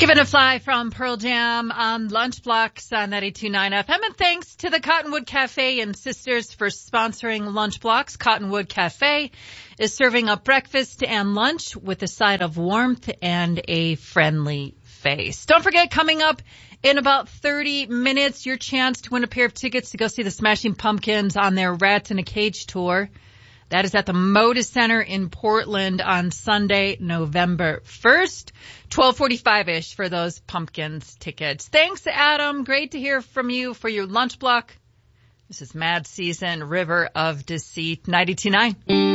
Give It a Fly from Pearl Jam on Lunch Blocks on 92.9 FM. And thanks to the Cottonwood Cafe and Sisters for sponsoring Lunch Blocks. Cottonwood Cafe is serving up breakfast and lunch with a side of warmth and a friendly face. Don't forget, coming up in about 30 minutes, your chance to win a pair of tickets to go see the Smashing Pumpkins on their Rats in a Cage tour. That is at the Moda Center in Portland on Sunday, November 1st, 12:45-ish for those Pumpkins tickets. Thanks, Adam. Great to hear from you for your lunch block. This is Mad Season, River of Deceit, 92.9.